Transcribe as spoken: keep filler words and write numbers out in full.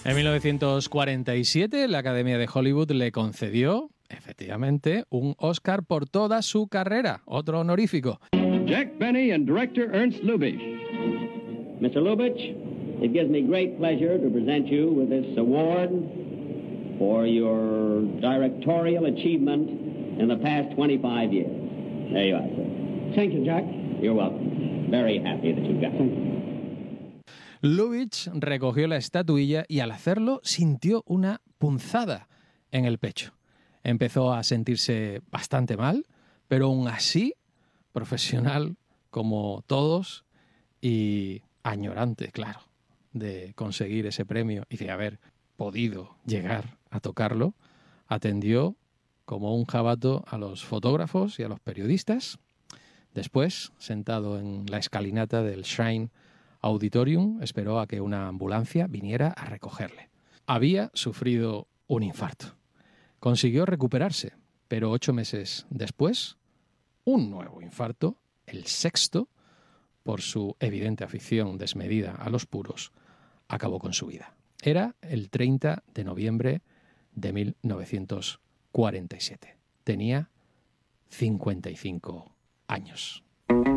En mil novecientos cuarenta y siete, la Academia de Hollywood le concedió, efectivamente, un Oscar por toda su carrera, otro honorífico. Jack Benny and director Ernst Lubitsch. Mister Lubitsch, it gives me great pleasure to present you with this award for your directorial achievement in the past twenty-five years. There you are, sir. Thank you, Jack. You're welcome. Very happy that you got it. Lubitsch recogió la estatuilla y al hacerlo sintió una punzada en el pecho. Empezó a sentirse bastante mal, pero aún así, profesional como todos y añorante, claro, de conseguir ese premio y de haber podido llegar a tocarlo, atendió como un jabato a los fotógrafos y a los periodistas. Después, sentado en la escalinata del Shrine Auditorium, esperó a que una ambulancia viniera a recogerle. Había sufrido un infarto. Consiguió recuperarse, pero ocho meses después, un nuevo infarto, el sexto, por su evidente afición desmedida a los puros, acabó con su vida. Era el treinta de noviembre de mil novecientos cuarenta y siete. Tenía cincuenta y cinco años.